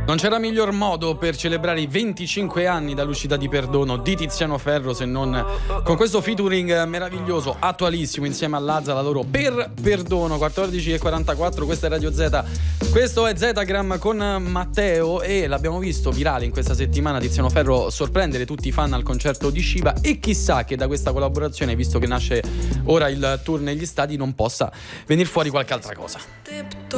Non c'era miglior modo per celebrare i 25 anni dall'uscita di Perdono di Tiziano Ferro se non con questo featuring meraviglioso, attualissimo, insieme a Lazza, la loro Per Perdono. 14:44, questa è Radio Z, questo è Zetagram con Matteo, e l'abbiamo visto virale in questa settimana Tiziano Ferro sorprendere tutti i fan al concerto di Shiva, e chissà che da questa collaborazione, visto che nasce ora il tour negli stadi, non possa venir fuori qualche altra cosa.